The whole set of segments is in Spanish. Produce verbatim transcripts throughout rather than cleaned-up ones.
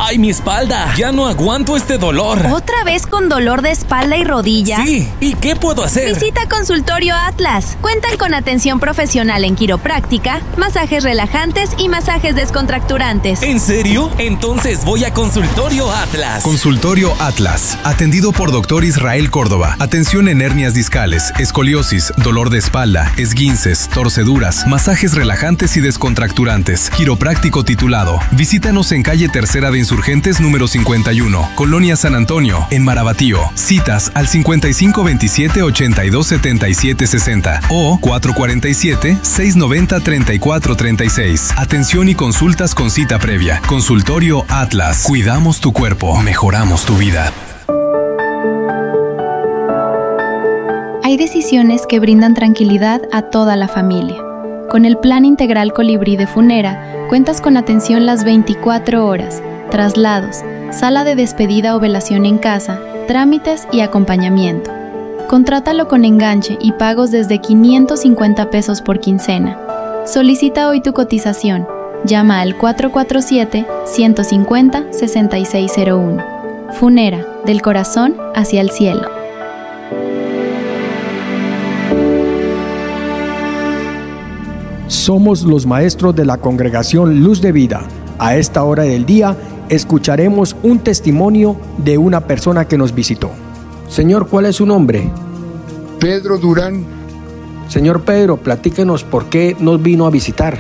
¡Ay, mi espalda! ¡Ya no aguanto este dolor! ¿Otra vez con dolor de espalda y rodilla? Sí, ¿y qué puedo hacer? Visita Consultorio Atlas. Cuentan con atención profesional en quiropráctica, masajes relajantes y masajes descontracturantes. ¿En serio? Entonces voy a Consultorio Atlas. Consultorio Atlas, atendido por doctor Israel Córdoba. Atención en hernias discales, escoliosis, dolor de espalda, esguinces, torceduras, masajes relajantes y descontracturantes. Quiropráctico titulado. Visítanos en calle Tercera de Insurgentes número cincuenta y uno, Colonia San Antonio, en Marabatío. Citas al cincuenta y cinco veintisiete ochenta y dos setenta y siete sesenta o cuatro cuarenta y siete seiscientos noventa treinta y cuatro treinta y seis. Atención y consultas con cita previa. Consultorio Atlas. Cuidamos tu cuerpo, mejoramos tu vida. Hay decisiones que brindan tranquilidad a toda la familia. Con el Plan Integral Colibrí de Funera, cuentas con atención las veinticuatro horas, traslados, sala de despedida o velación en casa, trámites y acompañamiento. Contrátalo con enganche y pagos desde quinientos cincuenta pesos por quincena. Solicita hoy tu cotización. Llama al cuatro cuatro siete, uno cinco cero, seis seis cero uno. Funera, del corazón hacia el cielo. Somos los maestros de la Congregación Luz de Vida. A esta hora del día escucharemos un testimonio de una persona que nos visitó. Señor, ¿cuál es su nombre? Pedro Durán. Señor Pedro, platíquenos por qué nos vino a visitar.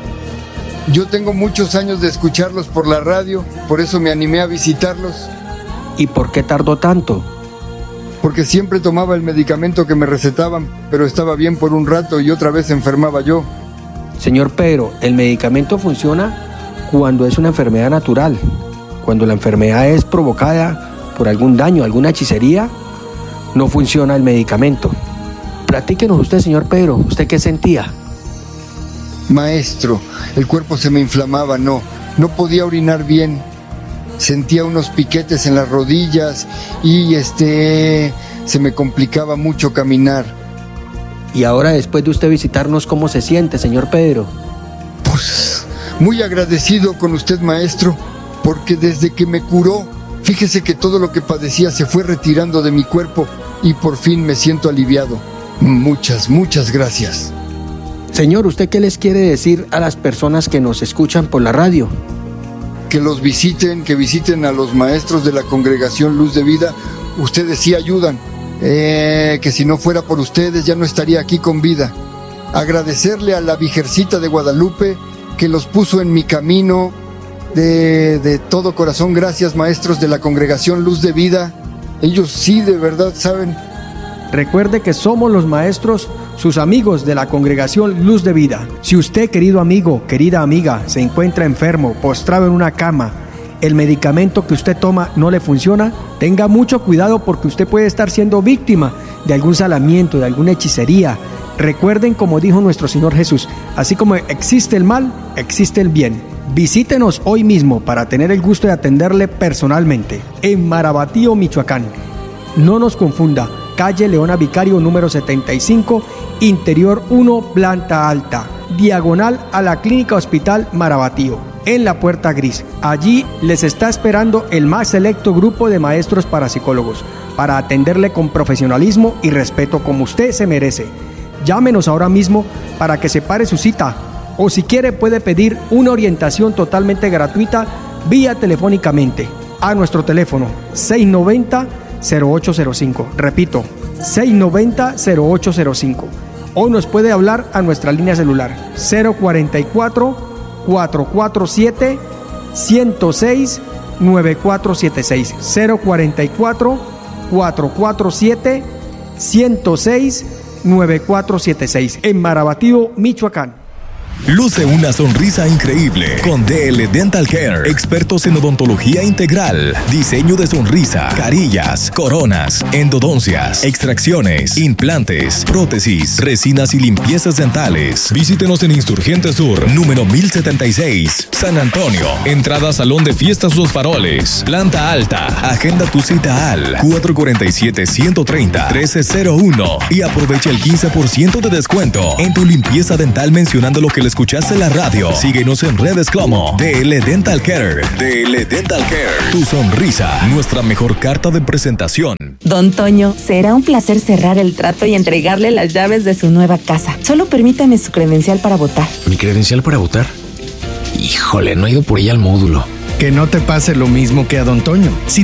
Yo tengo muchos años de escucharlos por la radio, por eso me animé a visitarlos. ¿Y por qué tardó tanto? Porque siempre tomaba el medicamento que me recetaban, pero estaba bien por un rato y otra vez enfermaba yo. Señor Pedro, el medicamento funciona cuando es una enfermedad natural. Cuando la enfermedad es provocada por algún daño, alguna hechicería, no funciona el medicamento. Platíquenos usted, señor Pedro, ¿usted qué sentía? Maestro, el cuerpo se me inflamaba, no, no podía orinar bien. Sentía unos piquetes en las rodillas y este se me complicaba mucho caminar. Y ahora, después de usted visitarnos, ¿cómo se siente, señor Pedro? Pues muy agradecido con usted, maestro, porque desde que me curó, fíjese que todo lo que padecía se fue retirando de mi cuerpo y por fin me siento aliviado. Muchas, muchas gracias. Señor, ¿usted qué les quiere decir a las personas que nos escuchan por la radio? Que los visiten, que visiten a los maestros de la Congregación Luz de Vida. Ustedes sí ayudan. Eh, que si no fuera por ustedes ya no estaría aquí con vida. Agradecerle a la Virgencita de Guadalupe que los puso en mi camino de, de todo corazón. Gracias, maestros de la Congregación Luz de Vida. Ellos sí de verdad saben. Recuerde que somos los maestros, sus amigos de la Congregación Luz de Vida. Si usted, querido amigo, querida amiga, se encuentra enfermo, postrado en una cama, el medicamento que usted toma no le funciona, tenga mucho cuidado porque usted puede estar siendo víctima de algún salamiento, de alguna hechicería. Recuerden, como dijo nuestro Señor Jesús, así como existe el mal, existe el bien. Visítenos hoy mismo para tener el gusto de atenderle personalmente en Marabatío, Michoacán. No nos confunda, calle Leona Vicario número setenta y cinco, interior uno, planta alta, diagonal a la Clínica Hospital Marabatío, en la puerta gris. Allí les está esperando el más selecto grupo de maestros parapsicólogos para atenderle con profesionalismo y respeto como usted se merece. Llámenos ahora mismo para que separe su cita, o si quiere puede pedir una orientación totalmente gratuita vía telefónicamente a nuestro teléfono seis noventa, cero ocho cero cinco. Repito, seis noventa, cero ocho cero cinco. O nos puede hablar a nuestra línea celular cero cuarenta y cuatro, cuatrocientos cuarenta y siete, ciento seis, noventa y cuatro setenta y seis. cero cuarenta y cuatro, cuatrocientos cuarenta y siete, ciento seis, noventa y cuatro setenta y seis. En Marabatío, Michoacán. Luce una sonrisa increíble con D L Dental Care, expertos en odontología integral, diseño de sonrisa, carillas, coronas, endodoncias, extracciones, implantes, prótesis, resinas y limpiezas dentales. Visítenos en Insurgente Sur, número mil setenta y seis, San Antonio. Entrada Salón de Fiestas Los Faroles, planta alta. Agenda tu cita al cuatro cuarenta y siete, ciento treinta, trece cero uno y aprovecha el quince por ciento de descuento en tu limpieza dental mencionando lo que la escuchaste en la radio. Síguenos en redes como D L Dental Care. D L Dental Care. Tu sonrisa, nuestra mejor carta de presentación. Don Toño, será un placer cerrar el trato y entregarle las llaves de su nueva casa. Solo permítame su credencial para votar. ¿Mi credencial para votar? Híjole, no he ido por ella al módulo. Que no te pase lo mismo que a Don Toño. Si